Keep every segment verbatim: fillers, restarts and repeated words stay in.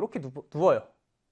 이렇게 누워요.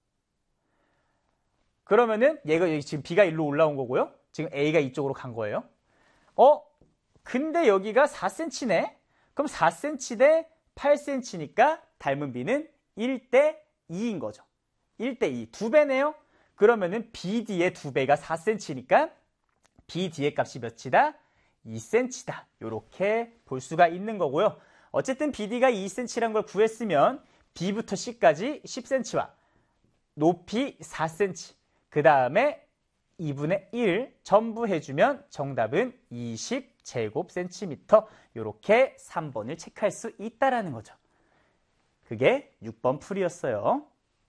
그러면은 얘가 여기 지금 B가 일로 올라온 거고요. 지금 A가 이쪽으로 간 거예요. 어? 근데 여기가 사 센티미터네? 그럼 사 센티미터 대 팔 센티미터니까 닮은 B는 일 대 이인 거죠. 일 대 이. 두 배네요? 그러면은 비디의 두 배가 사 센티미터니까 비디의 값이 몇이다? 이 센티미터다. 이렇게 볼 수가 있는 거고요. 어쨌든 비디가 이 센티미터란 걸 구했으면 B부터 C까지 십 센티미터와 높이 사 센티미터. 그 다음에 이분의 일 전부 해주면 정답은 이십 제곱센티미터. 이렇게 삼 번을 체크할 수 있다라는 거죠. 그게 육 번 풀이였어요.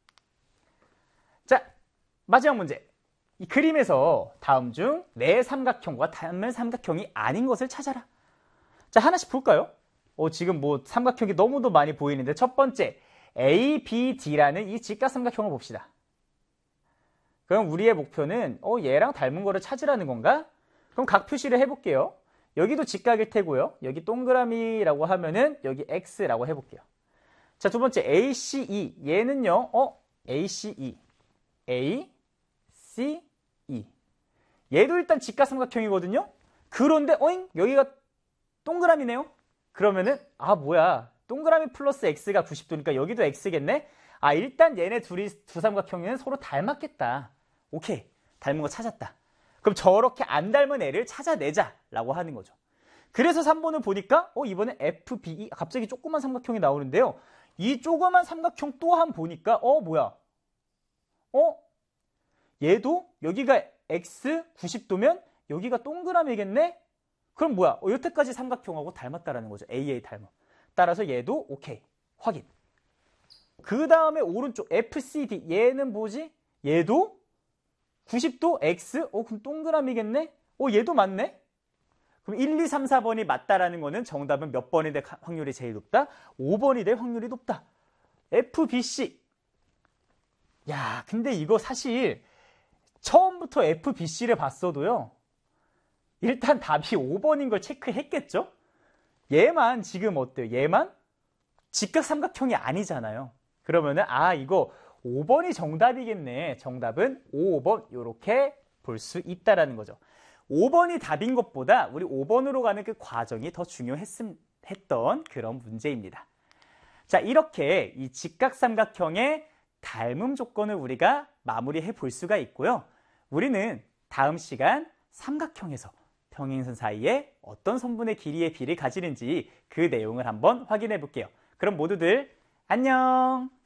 자, 마지막 문제. 이 그림에서 다음 중 내 삼각형과 닮은 삼각형이 아닌 것을 찾아라. 자, 하나씩 볼까요? 어, 지금 뭐 삼각형이 너무도 많이 보이는데 첫 번째 에이 비 디라는 이 직각삼각형을 봅시다. 그럼 우리의 목표는 어, 얘랑 닮은 거를 찾으라는 건가? 그럼 각 표시를 해볼게요. 여기도 직각일 테고요. 여기 동그라미라고 하면은 여기 X라고 해볼게요. 자, 두 번째 에이 씨 이. 얘는요. 어, 에이 씨 이. A, C, E. 얘도 일단 직각삼각형이거든요. 그런데 어잉? 여기가 동그라미네요. 그러면은 아 뭐야? 동그라미 플러스 X가 구십 도니까 여기도 X겠네? 아 일단 얘네 둘이 두 삼각형은 서로 닮았겠다. 오케이. 닮은 거 찾았다. 그럼 저렇게 안 닮은 애를 찾아내자라고 하는 거죠. 그래서 삼 번을 보니까 어 이번에 에프 비 이 갑자기 조그만 삼각형이 나오는데요. 이 조그만 삼각형 또한 보니까 어 뭐야? 어? 얘도 여기가 X 구십 도면 여기가 동그라미겠네? 그럼 뭐야? 어, 여태까지 삼각형하고 닮았다라는 거죠. 에이에이 닮아. 따라서 얘도 오케이. 확인. 그 다음에 오른쪽 에프 씨 디. 얘는 뭐지? 얘도 구십 도 X? 어, 그럼 동그라미겠네? 어, 얘도 맞네? 그럼 일, 이, 삼, 사 번이 맞다라는 거는 정답은 몇 번이 될 확률이 제일 높다? 오 번이 될 확률이 높다. 에프 비 씨. 야, 근데 이거 사실 처음부터 에프 비 씨를 봤어도요. 일단 답이 오 번인 걸 체크했겠죠? 얘만 지금 어때요? 얘만 직각삼각형이 아니잖아요. 그러면은 아 이거 오 번이 정답이겠네. 정답은 오 번 이렇게 볼 수 있다라는 거죠. 오 번이 답인 것보다 우리 오 번으로 가는 그 과정이 더 중요했던 그런 문제입니다. 자, 이렇게 이 직각삼각형의 닮음 조건을 우리가 마무리해 볼 수가 있고요. 우리는 다음 시간 삼각형에서 평행선 사이에 어떤 선분의 길이의 비를 가지는지 그 내용을 한번 확인해 볼게요. 그럼 모두들 안녕!